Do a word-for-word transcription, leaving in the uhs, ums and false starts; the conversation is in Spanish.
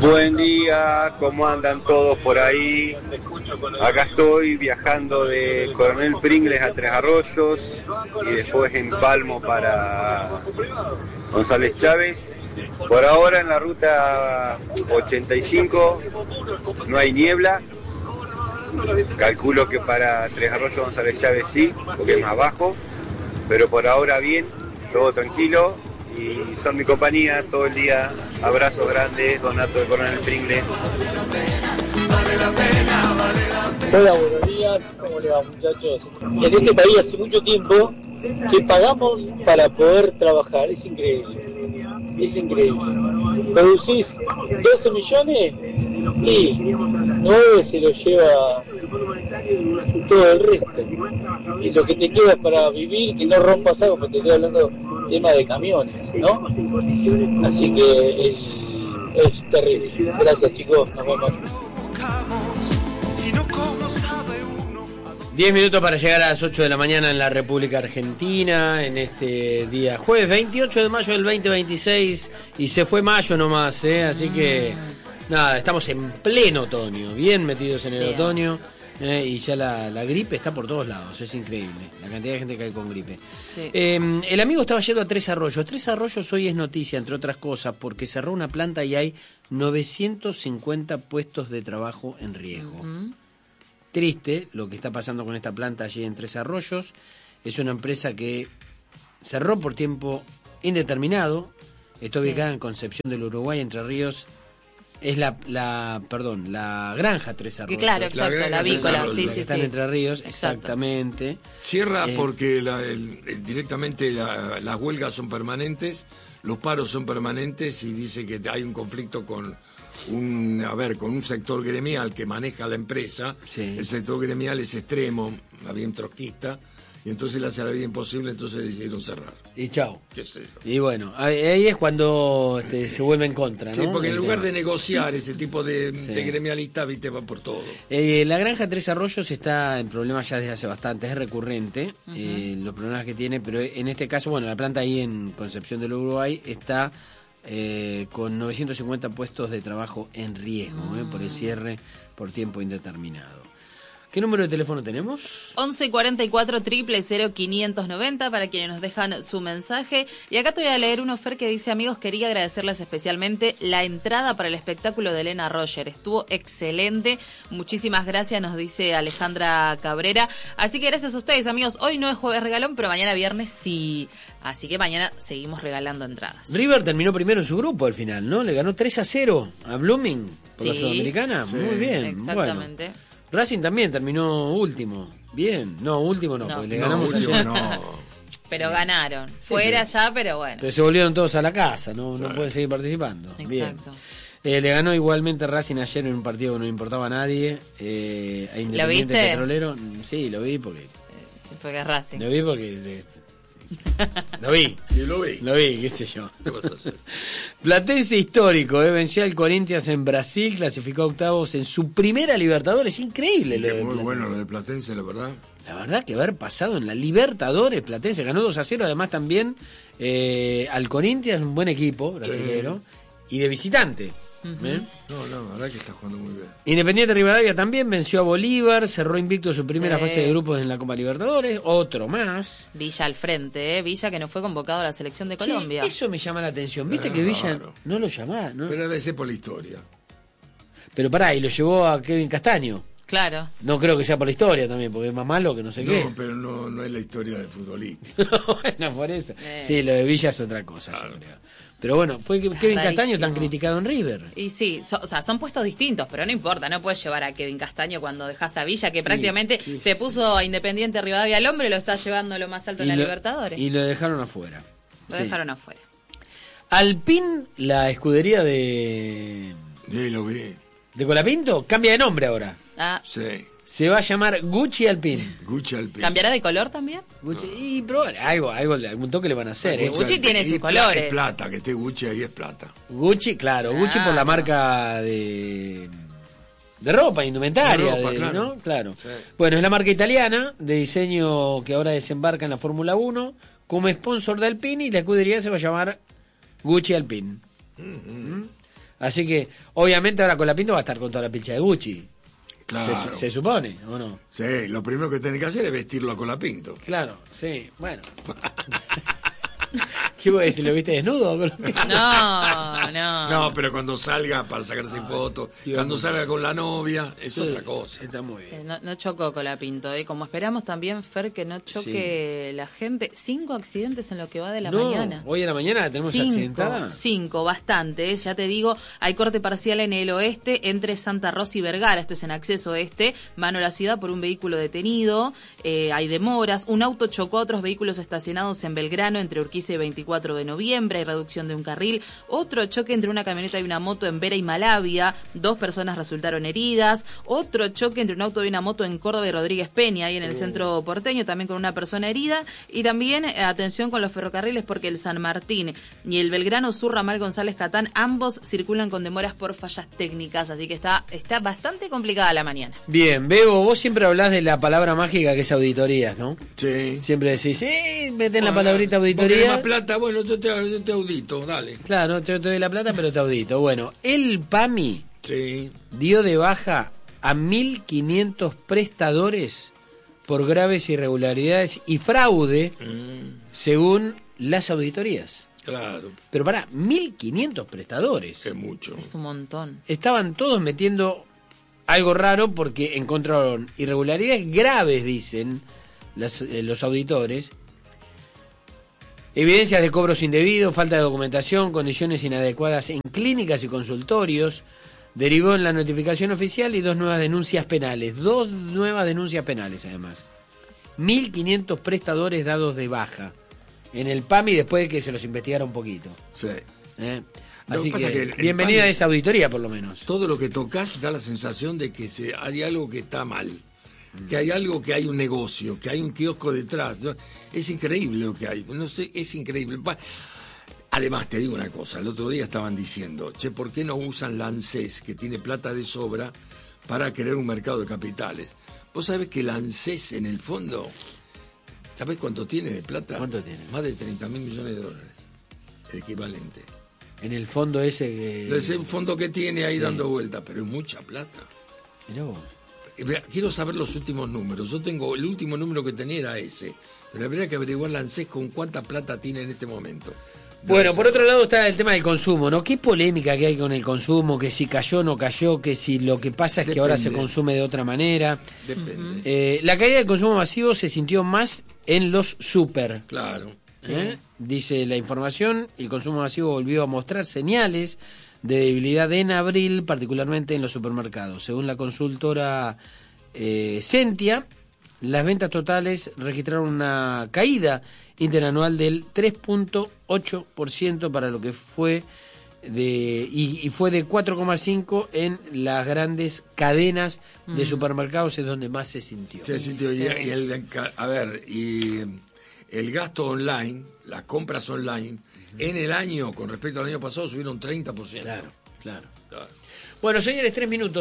Buen día, ¿cómo andan todos por ahí? Acá estoy viajando de Coronel Pringles a Tres Arroyos y después en Palmo para González Chávez. Por ahora en la ruta ochenta y cinco no hay niebla. Calculo que para Tres Arroyos González Chávez sí, porque es más bajo. Pero por ahora bien, todo tranquilo. Y son mi compañía todo el día. Abrazos grandes, Donato de Coronel Pringles. Hola, buenos días, ¿cómo le va, muchachos? En este país hace mucho tiempo que pagamos para poder trabajar, es increíble, es increíble. Producís doce millones y nueve se lo lleva todo el resto. Y lo que te queda para vivir, que no rompas algo, porque te estoy hablando tema de camiones, ¿no? Así que es, es terrible. Gracias, chicos, nos vemos. diez minutos para llegar a las ocho de la mañana en la República Argentina, en este día jueves veintiocho de mayo del veinte veintiséis, y se fue mayo nomás, ¿eh? Así que nada, estamos en pleno otoño, bien metidos en el bien. otoño, ¿eh? Y ya la, la gripe está por todos lados, es increíble la cantidad de gente que cae con gripe. Sí. Eh, el amigo estaba yendo a Tres Arroyos. Tres Arroyos hoy es noticia, entre otras cosas, porque cerró una planta y hay novecientos cincuenta puestos de trabajo en riesgo. Uh-huh. Triste lo que está pasando con esta planta allí en Tres Arroyos. Es una empresa que cerró por tiempo indeterminado. Está ubicada sí. en Concepción del Uruguay, Entre Ríos. Es la, la perdón, la granja Tres Arroyos. Claro, exacto, la, la avícola, sí, sí, está en sí. Entre Ríos, exactamente. Cierra eh, porque la, el, el, directamente la, las huelgas son permanentes, los paros son permanentes y dice que hay un conflicto con un, a ver, con un sector gremial que maneja la empresa. Sí. El sector gremial es extremo, bien trotskista. Y entonces le hace la vida imposible, entonces decidieron cerrar. Y chao. ¿Qué sé yo? Y bueno, ahí es cuando este, se vuelve en contra, ¿no? Sí, porque en lugar de negociar ese tipo de, sí. de gremialistas, viste, va por todo. Eh, la granja Tres Arroyos está en problemas ya desde hace bastante, es recurrente, uh-huh. eh, los problemas que tiene, pero en este caso, bueno, la planta ahí en Concepción del Uruguay está eh, con novecientos cincuenta puestos de trabajo en riesgo, uh-huh. eh, por el cierre por tiempo indeterminado. ¿Qué número de teléfono tenemos? once cuarenta y cuatro, cero cero, quinientos noventa para quienes nos dejan su mensaje. Y acá te voy a leer un offer que dice: amigos, quería agradecerles especialmente la entrada para el espectáculo de Elena Roger. Estuvo excelente. Muchísimas gracias, nos dice Alejandra Cabrera. Así que gracias a ustedes, amigos. Hoy no es jueves regalón, pero mañana viernes sí. Así que mañana seguimos regalando entradas. River terminó primero en su grupo al final, ¿no? Le ganó tres a cero a Blooming por sí. la Sudamericana. Sí. Muy bien. Exactamente. Bueno. Racing también terminó último. Bien. No, último no, no. porque le ganamos no, ayer. No. Pero ganaron. Sí, Fuera sí. ya, pero bueno. Pero se volvieron todos a la casa, no, no pueden seguir participando. Exacto. Bien. Eh, le ganó igualmente Racing ayer en un partido que no importaba a nadie. Eh, a Independiente ¿Lo viste? Petrolero. Sí, lo vi porque... Eh, porque es Racing. Lo vi porque... Eh, Lo vi. Y lo vi. Lo vi, qué sé yo. ¿Qué vas a hacer? Platense histórico, eh, venció al Corinthians en Brasil, clasificó a octavos en su primera Libertadores. Increíble lo de Muy Platense. bueno lo de Platense, la verdad. La verdad que haber pasado en la Libertadores, Platense ganó dos a cero, además también eh, al Corinthians, un buen equipo brasilero, sí. y de visitante. Uh-huh. ¿Eh? No, no, la verdad que está jugando muy bien. Independiente Rivadavia también venció a Bolívar, cerró invicto su primera sí. fase de grupos en la Copa Libertadores, otro más. Villa al frente, ¿eh? Villa que no fue convocado a la selección de Colombia. Sí, eso me llama la atención, viste eh, que Villa raro. no lo llamaba, ¿no? Pero debe ser por la historia. Pero pará, y lo llevó a Kevin Castaño. Claro. No creo que sea por la historia también, porque es más malo que no sé no, qué. No, pero no, no es la historia de futbolista. Bueno, por eso. Eh. Sí, lo de Villa es otra cosa, claro. yo creo. Pero bueno, fue Kevin Rarísimo. Castaño tan criticado en River. Y sí, so, o sea, son puestos distintos, pero no importa, no puedes llevar a Kevin Castaño cuando dejas a Villa, que prácticamente sí, se puso a Independiente Rivadavia al hombre y lo está llevando lo más alto y en la lo, Libertadores. Y lo dejaron afuera. Lo sí. dejaron afuera. Alpine, la escudería de... Sí, lo vi. ¿De Colapinto? Cambia de nombre ahora. Ah. Sí. Se va a llamar Gucci Alpine. Gucci Alpine. ¿Cambiará de color también? Gucci, no. y probable, algo, algo, algún toque le van a hacer. ¿eh? Gucci tiene sus colores. Es plata, que esté Gucci ahí es plata. Gucci, claro, ah, Gucci por la marca de de ropa, indumentaria, de ropa, de, claro. ¿no? Claro. Sí. Bueno, es la marca italiana de diseño que ahora desembarca en la Fórmula uno como sponsor de Alpine y la escudería se va a llamar Gucci Alpine. Uh-huh. ¿Mm? Así que, obviamente, ahora Colapinto va a estar con toda la pilcha de Gucci. Claro. Se, se supone, ¿o no? Sí, lo primero que tiene que hacer es vestirlo a Colapinto. Claro, sí, bueno. ¿Qué voy a decir? ¿Lo viste desnudo? No, no. No, pero cuando salga para sacarse fotos, cuando salga con la novia, es Sí, otra cosa. Está muy bien. No, no chocó Colapinto, ¿eh? Como esperamos también, Fer, que no choque la gente. Cinco accidentes en lo que va de la No, mañana. hoy en la mañana la tenemos Cinco, accidentada. cinco, bastante. ¿eh? Ya te digo, hay corte parcial en el oeste entre Santa Rosa y Vergara. Esto es en acceso oeste. Van a la ciudad por un vehículo detenido. Eh, hay demoras. Un auto chocó a otros vehículos estacionados en Belgrano entre Urquiza y veinticuatro de noviembre. Hay reducción de un carril. Otro choque entre una camioneta y una moto en Vera y Malavia. Dos personas resultaron heridas. Otro choque entre un auto y una moto en Córdoba y Rodríguez Peña, ahí en el centro porteño, también con una persona herida. Y también, eh, atención con los ferrocarriles, porque el San Martín y el Belgrano Sur Ramal González Catán, ambos circulan con demoras por fallas técnicas, así que está, está bastante complicada la mañana. Bien, Bebo, vos siempre hablás de la palabra mágica que es auditorías, ¿no? Sí. Siempre decís, eh, meten la Bueno, palabrita vos querés auditoría. más plata, bueno, yo te, yo te audito, dale. Claro, te, te doy la plata, pero te audito. Bueno, el PAMI Sí. dio de baja a mil quinientos prestadores por graves irregularidades y fraude, Mm, según las auditorías. claro, Pero pará, mil quinientos prestadores. es mucho. Es un montón. Estaban todos metiendo algo raro porque encontraron irregularidades graves, dicen las- eh, los auditores. Evidencias de cobros indebidos, falta de documentación, condiciones inadecuadas en clínicas y consultorios. Derivó en la notificación oficial y dos nuevas denuncias penales. Dos nuevas denuncias penales, además. mil quinientos prestadores dados de baja en el PAMI después de que se los investigara un poquito. Sí. ¿eh? Lo que Así pasa que, que el- el bienvenida PAMI- a esa auditoría, por lo menos. Todo lo que tocas da la sensación de que se, hay algo que está mal, que hay algo, que hay un negocio, que hay un kiosco detrás. ¿no? Es increíble lo que hay, no sé, es increíble. Pa- Además, te digo una cosa, el otro día estaban diciendo, che, ¿por qué no usan la ANSES, que tiene plata de sobra, para crear un mercado de capitales? Vos sabés que la ANSES, en el fondo, ¿sabés cuánto tiene de plata? ¿Cuánto tiene? Más de treinta mil millones de dólares, el equivalente. En el fondo ese que... Ese fondo que tiene ahí dando vuelta, pero es mucha plata. Mirá vos. Eh, vea, quiero saber los últimos números. Yo tengo, el último número que tenía era ese, pero habría que averiguar la ANSES con cuánta plata tiene en este momento. Bueno, por otro lado está el tema del consumo, ¿no? Qué polémica que hay con el consumo, que si cayó o no cayó, que si lo que pasa es que ahora se Depende. consume de otra manera. Depende. Eh, la caída del consumo masivo se sintió más en los super. Claro. ¿eh? Dice la información, el consumo masivo volvió a mostrar señales de debilidad en abril, particularmente en los supermercados. Según la consultora eh, Sentia, las ventas totales registraron una caída interanual del tres punto ocho por ciento para lo que fue de y, y fue de cuatro coma cinco por ciento en las grandes cadenas de supermercados, es donde más se sintió. Sí, sí, tío, y, y el, a ver, y el gasto online, las compras online, en el año, con respecto al año pasado, subieron treinta por ciento. Claro, claro. Claro. Bueno, señores, tres minutos.